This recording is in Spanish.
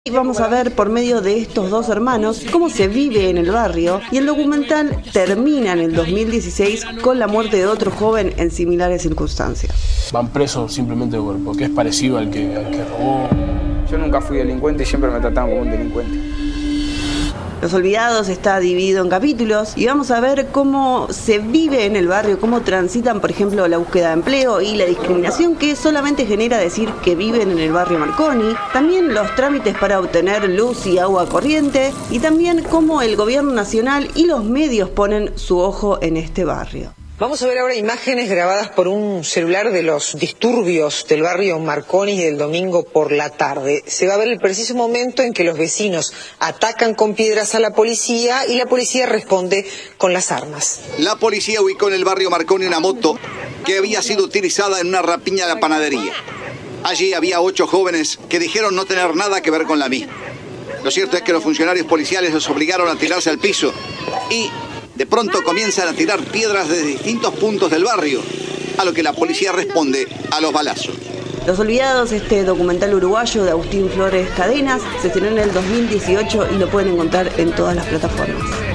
Y vamos a ver por medio de estos dos hermanos cómo se vive en el barrio, y el documental termina en el 2016 con la muerte de otro joven en similares circunstancias. Van presos simplemente porque es parecido al que robó. Yo nunca fui delincuente y siempre me trataban como un delincuente. Los Olvidados está dividido en capítulos y vamos a ver cómo se vive en el barrio, cómo transitan, por ejemplo, la búsqueda de empleo y la discriminación que solamente genera decir que viven en el barrio Marconi, también los trámites para obtener luz y agua corriente, y también cómo el gobierno nacional y los medios ponen su ojo en este barrio. Vamos a ver ahora imágenes grabadas por un celular de los disturbios del barrio Marconi del domingo por la tarde. Se va a ver el preciso momento en que los vecinos atacan con piedras a la policía y la policía responde con las armas. La policía ubicó en el barrio Marconi una moto que había sido utilizada en una rapiña de la panadería. Allí había 8 jóvenes que dijeron no tener nada que ver con la misma. Lo cierto es que los funcionarios policiales los obligaron a tirarse al piso y de pronto comienzan a tirar piedras desde distintos puntos del barrio, a lo que la policía responde a los balazos. Los Olvidados, este documental uruguayo de Agustín Flores Cadenas, se estrenó en el 2018 y lo pueden encontrar en todas las plataformas.